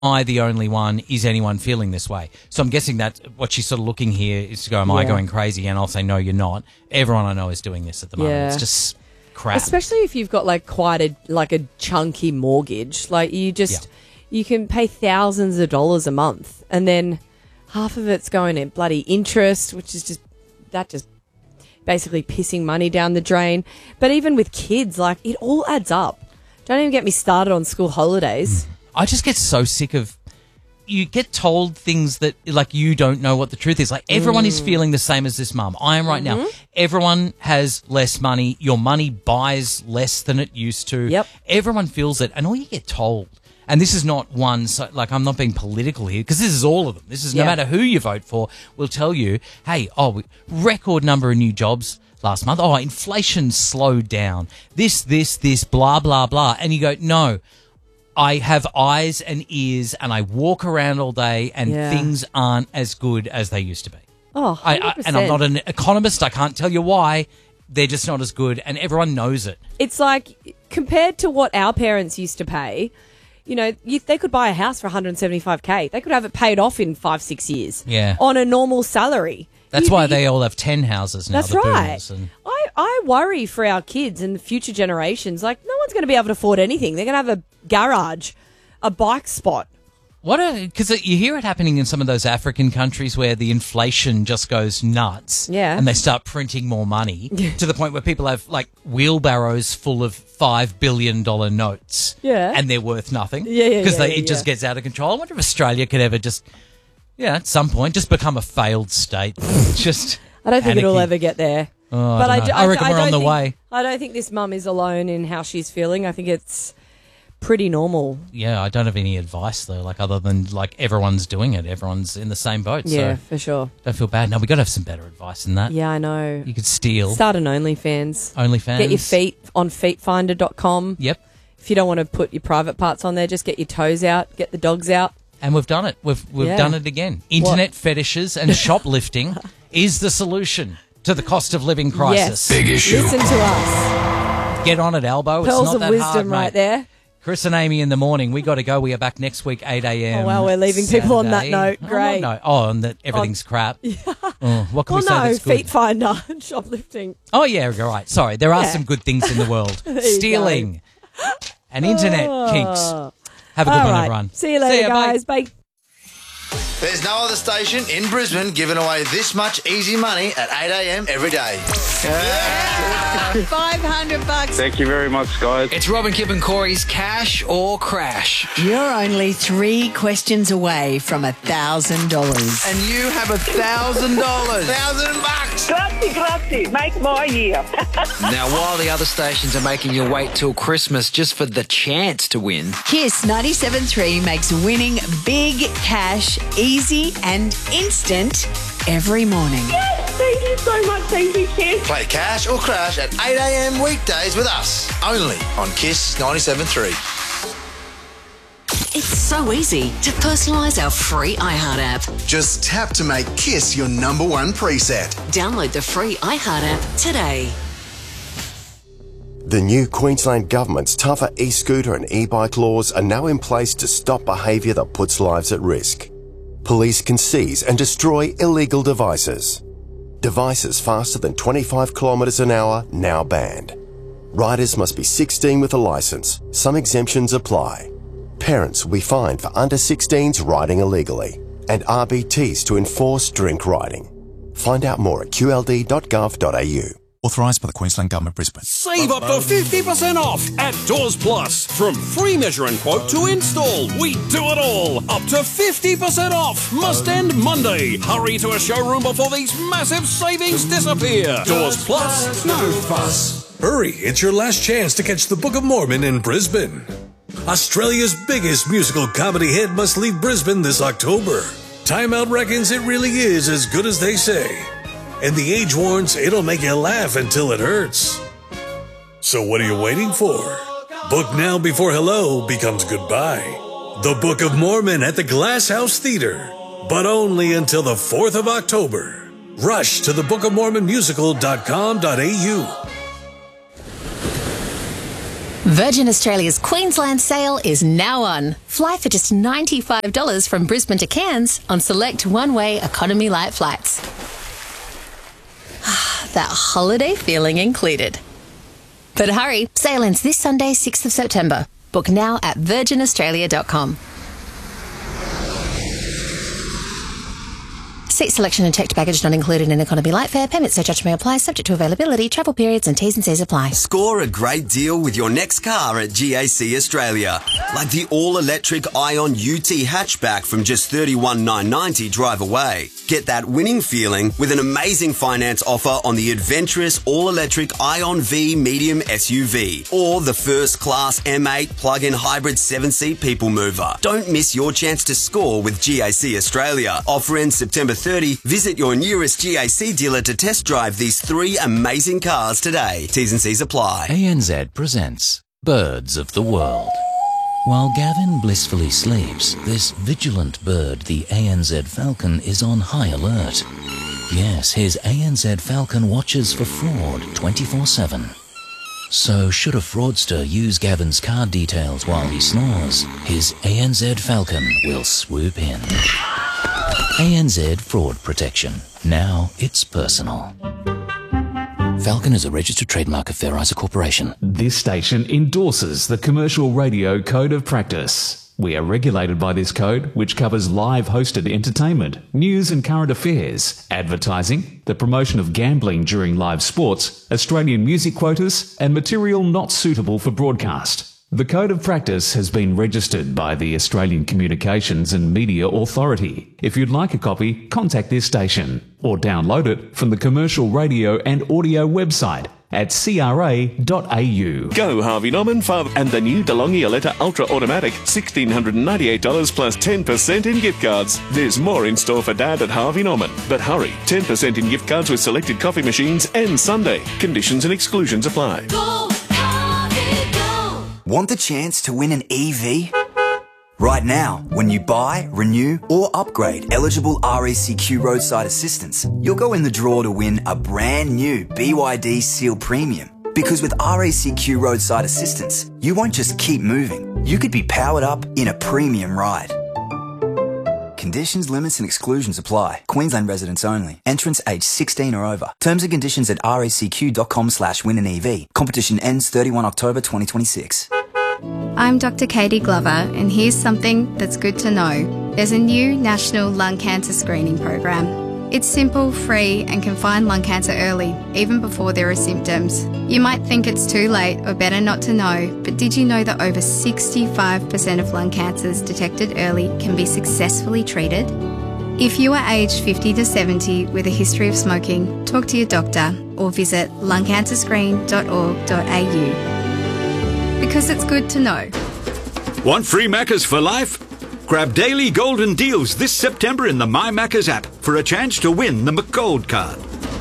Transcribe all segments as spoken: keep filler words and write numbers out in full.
I the only one? Is anyone feeling this way? So I'm guessing that what she's sort of looking here is to go, am I Yeah. going crazy? And I'll say, no, you're not. Everyone I know is doing this at the moment. Yeah. It's just crap. Especially if you've got like quite a like a chunky mortgage. Like you just you can pay thousands of dollars a month, and then half of it's going in bloody interest, which is just that just basically pissing money down the drain. But even with kids, like it all adds up. Don't even get me started on school holidays. I just get so sick of, you get told things that, like, you don't know what the truth is. Like, everyone Mm. is feeling the same as this mum. I am right Mm-hmm. now. Everyone has less money. Your money buys less than it used to. Yep. Everyone feels it. And all you get told, and this is not one, so, like, I'm not being political here, because this is all of them. This is no Yeah. matter who you vote for, will tell you, hey, oh, record number of new jobs last month. Oh, inflation slowed down. This, this, this, blah, blah, blah. And you go, no. I have eyes and ears, and I walk around all day, and Yeah. things aren't as good as they used to be. Oh, I, I, one hundred percent. and I'm not an economist. I can't tell you why. They're just not as good, and everyone knows it. It's like compared to what our parents used to pay, you know, you, they could buy a house for one hundred seventy-five K. They could have it paid off in five, six years. Yeah. On a normal salary. That's You- why you- they all have ten houses now. That's the right. boomers, and- I, I worry for our kids and the future generations. Like, no one's going to be able to afford anything. They're going to have a garage, a bike spot. What a, because you hear it happening in some of those African countries where the inflation just goes nuts. Yeah. And they start printing more money to the point where people have like wheelbarrows full of five billion dollars notes. Yeah. And they're worth nothing. Yeah, yeah, Because yeah, it yeah, just yeah. gets out of control. I wonder if Australia could ever just, yeah, at some point, just become a failed state. just. I don't think it'll panicking. ever get there. Oh, but I, don't do- know. I reckon we're don't on the think- way. I don't think this mum is alone in how she's feeling. I think it's pretty normal. Yeah, I don't have any advice though, like other than like everyone's doing it. Everyone's in the same boat. Yeah, So for sure. don't feel bad. No, we got to have some better advice than that. Yeah, I know. You could steal Start an OnlyFans. OnlyFans. Get your feet on feet finder dot com. Yep. If you don't want to put your private parts on there, just get your toes out, get the dogs out. And we've done it. We've we've Yeah. done it again. Internet fetishes and shoplifting is the solution to the cost of living crisis. Yes. Big issue. Listen to us. Get on it, Elbow. Pearls it's not of that wisdom hard, mate. right there. Chris and Amy in the morning. We got to go. We are back next week, eight a.m. Oh, wow, we're leaving people on that Saturday. note. Oh, Great. no. Oh, and that everything's crap. Oh, what can Well, we say no, that's good? feet finder, shoplifting. Oh, yeah, you're right. Sorry. There are Yeah. some good things in the world. you Stealing and internet kinks. Have a good All one, right. everyone. See you later, ya, bye. guys. Bye. There's no other station in Brisbane giving away this much easy money at eight a.m. every day. five hundred bucks. Thank you very much, guys. It's Robin, Kip and Corey's Cash or Crash. You're only three questions away from a thousand dollars. And you have a thousand dollars. Thousand bucks. Grazie, grazie. Make my year. Now, while the other stations are making you wait till Christmas just for the chance to win, Kiss ninety-seven point three makes winning big cash easy and instant every morning. Yes, thank you so much. Thank you, Kiss. Play Cash or Crash at eight a.m. weekdays with us. Only on Kiss ninety-seven point three. It's so easy to personalise our free iHeart app. Just tap to make Kiss your number one preset. Download the free iHeart app today. The new Queensland Government's tougher e-scooter and e-bike laws are now in place to stop behaviour that puts lives at risk. Police can seize and destroy illegal devices. Devices faster than twenty-five kilometres an hour now banned. Riders must be sixteen with a licence. Some exemptions apply. Parents will be fined for under sixteens riding illegally, and R B Ts to enforce drink riding. Find out more at q l d dot gov dot a u. Authorised by the Queensland Government, Brisbane. Save up to fifty percent off at Doors Plus. From free measure and quote to install, we do it all. Up to fifty percent off. Must end Monday. Hurry to a showroom before these massive savings disappear. Doors Plus, no fuss. Hurry, it's your last chance to catch the Book of Mormon in Brisbane. Australia's biggest musical comedy hit must leave Brisbane this October. Time Out reckons it really is as good as they say. And The Age warns it'll make you laugh until it hurts. So what are you waiting for? Book now before hello becomes goodbye. The Book of Mormon at the Glass House Theatre, but only until the fourth of October. Rush to the book of mormon musical dot com dot a u. Virgin Australia's Queensland sale is now on. Fly for just ninety-five dollars from Brisbane to Cairns on select one-way economy light flights. That holiday feeling included. But hurry, sale ends this Sunday, sixth of September. Book now at virgin australia dot com. Seat selection and checked baggage not included in economy light fare. Payment surcharge may apply, subject to availability, travel periods and T's and C's apply. Score a great deal with your next car at G A C Australia. Like the all-electric Ion U T hatchback from just thirty-one thousand nine hundred ninety dollars drive away. Get that winning feeling with an amazing finance offer on the adventurous all-electric Ion V medium S U V or the first-class M eight plug-in hybrid seven-seat people mover. Don't miss your chance to score with G A C Australia. Offer ends September thirtieth. Visit your nearest G A C dealer to test drive these three amazing cars today. T's and C's apply. A N Z presents Birds of the World. While Gavin blissfully sleeps, this vigilant bird, the A N Z falcon, is on high alert. Yes, his A N Z falcon watches for fraud twenty-four seven. So should a fraudster use Gavin's card details while he snores, his A N Z falcon will swoop in. A N Z Fraud Protection. Now it's personal. Falcon is a registered trademark of Fair Isa Corporation. This station endorses the Commercial Radio Code of Practice. We are regulated by this code, which covers live hosted entertainment, news and current affairs, advertising, the promotion of gambling during live sports, Australian music quotas, and material not suitable for broadcast. The Code of Practice has been registered by the Australian Communications and Media Authority. If you'd like a copy, contact this station or download it from the Commercial Radio and Audio website at c r a dot a u. Go Harvey Norman Father and the new DeLonghi Aletta Ultra Automatic, one thousand six hundred ninety-eight dollars plus ten percent in gift cards. There's more in store for Dad at Harvey Norman. But hurry, ten percent in gift cards with selected coffee machines and Sunday. Conditions and exclusions apply. Go, Harvey, go. Want the chance to win an E V? Right now, when you buy, renew or upgrade eligible R A C Q roadside assistance, you'll go in the draw to win a brand new B Y D Seal Premium. Because with R A C Q roadside assistance, you won't just keep moving, you could be powered up in a premium ride. Conditions, limits and exclusions apply. Queensland residents only. Entrants aged sixteen or over. Terms and conditions at racq.com slash win an EV. Competition ends thirty-first October twenty twenty-six. I'm Doctor Katie Glover, and here's something that's good to know. There's a new national lung cancer screening program. It's simple, free, and can find lung cancer early, even before there are symptoms. You might think it's too late or better not to know, but did you know that over sixty-five percent of lung cancers detected early can be successfully treated? If you are aged fifty to seventy with a history of smoking, talk to your doctor or visit lung cancer screen dot org dot a u. Because it's good to know. Want free Maccas for life? Grab daily golden deals this September in the My Maccas app for a chance to win the McGold card.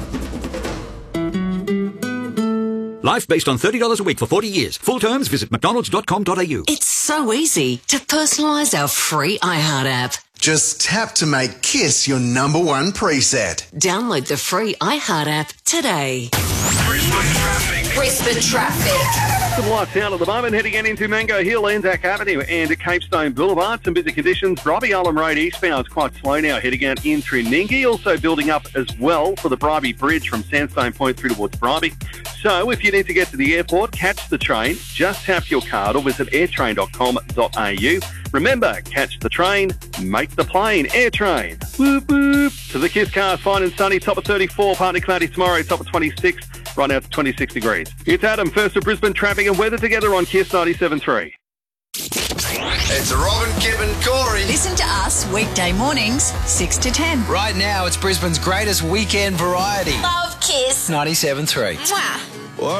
Life based on thirty dollars a week for forty years. Full terms, visit mcdonalds dot com dot a u. It's so easy to personalise our free iHeart app. Just tap to make Kiss your number one preset. Download the free iHeart app today. Brisbane traffic. Brisbane traffic. Some lights out at the moment, heading in into Mango Hill, Anzac Avenue and Capestone Boulevard. Some busy conditions. Bribie Island Road eastbound is quite slow now, heading out in through Ningi. Also building up as well for the Bribie Bridge from Sandstone Point through towards Bribie. So if you need to get to the airport, catch the train, just tap your card or visit airtrain dot com dot a u. Remember, catch the train, make the plane. Airtrain. Whoop, whoop. To the Kiss Cars, fine and sunny, top of thirty-four, partly cloudy tomorrow, top of twenty-six, right now to twenty-six degrees. It's Adam, first of Brisbane traffic and weather together on Kiss ninety-seven point three. It's Robin, Kip and Corey. Listen to us weekday mornings, six to ten. Right now, it's Brisbane's greatest weekend variety. Love Kiss. ninety-seven point three. Mwah.